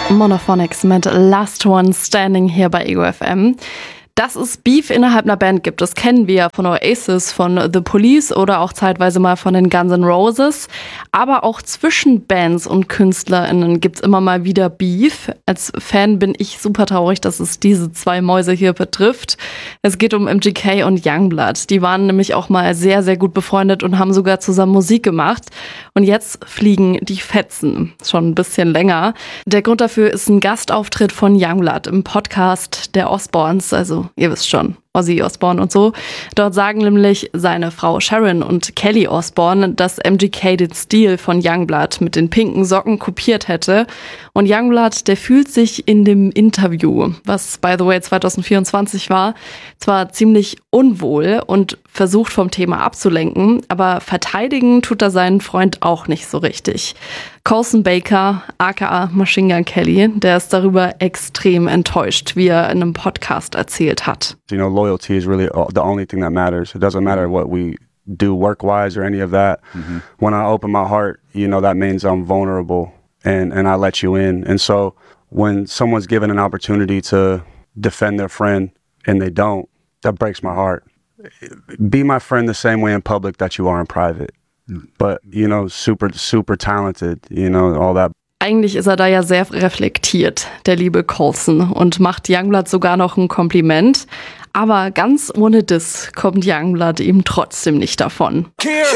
Monophonics mit Last One Standing hier bei Ego FM. Dass es Beef innerhalb einer Band gibt, das kennen wir ja von Oasis, von The Police oder auch zeitweise mal von den Guns N' Roses. Aber auch zwischen Bands und KünstlerInnen gibt's immer mal wieder Beef. Als Fan bin ich super traurig, dass es diese zwei Mäuse hier betrifft. Es geht um MGK und Yungblud. Die waren nämlich auch mal sehr, sehr gut befreundet und haben sogar zusammen Musik gemacht. Und jetzt fliegen die Fetzen. Schon ein bisschen länger. Der Grund dafür ist ein Gastauftritt von Yungblud im Podcast der Osbournes, also ihr wisst schon, Ozzy Osbourne und so. Dort sagen nämlich seine Frau Sharon und Kelly Osbourne, dass MGK den Stil von Yungblud mit den pinken Socken kopiert hätte. Und Yungblud, der fühlt sich in dem Interview, was by the way 2024 war, zwar ziemlich unwohl und versucht vom Thema abzulenken, aber verteidigen tut er seinen Freund auch nicht so richtig. Colson Baker, aka Machine Gun Kelly, der ist darüber extrem enttäuscht, wie er in einem Podcast erzählt hat. You know, loyalty is really the only thing that matters. It doesn't matter what we do work-wise or any of that. Mm-hmm. When I open my heart, you know, that means I'm vulnerable and I let you in. And so when someone's given an opportunity to defend their friend and they don't, that breaks my heart. Be my friend the same way in public that you are in private. But, you know, super talented, you know, all that. Eigentlich ist er da ja sehr reflektiert, der liebe Colson, und macht Yungblud sogar noch ein Kompliment. Aber ganz ohne Diss kommt Yungblud ihm trotzdem nicht davon.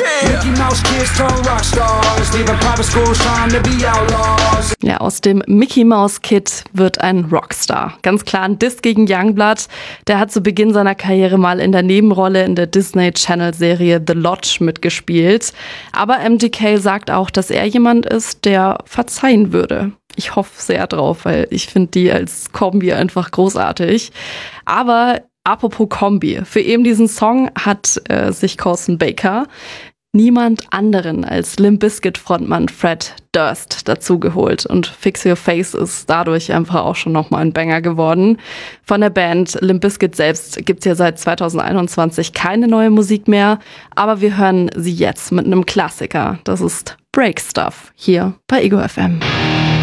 Ja, aus dem Mickey Mouse Kid wird ein Rockstar. Ganz klar ein Diss gegen Yungblud. Der hat zu Beginn seiner Karriere mal in der Nebenrolle in der Disney Channel Serie The Lodge mitgespielt. Aber MGK sagt auch, dass er jemand ist, der verzeihen würde. Ich hoffe sehr drauf, weil ich finde die als Kombi einfach großartig. Aber apropos Kombi, für eben diesen Song hat sich Colson Baker niemand anderen als Limp Bizkit Frontmann Fred Durst dazugeholt. Und Fix Your Face ist dadurch einfach auch schon nochmal ein Banger geworden. Von der Band Limp Bizkit selbst gibt's ja seit 2021 keine neue Musik mehr. Aber wir hören sie jetzt mit einem Klassiker. Das ist Break Stuff hier bei Ego FM.